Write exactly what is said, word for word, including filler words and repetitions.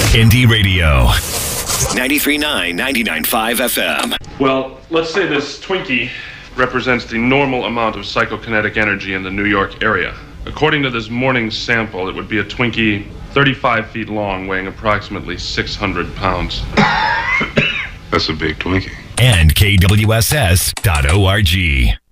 Indie Radio. ninety-three point nine, ninety-nine point five F M. Well, let's say this Twinkie represents the normal amount of psychokinetic energy in the New York area. According to this morning's sample, it would be a Twinkie thirty-five feet long, weighing approximately six hundred pounds. That's a big Twinkie. And K W S S dot org.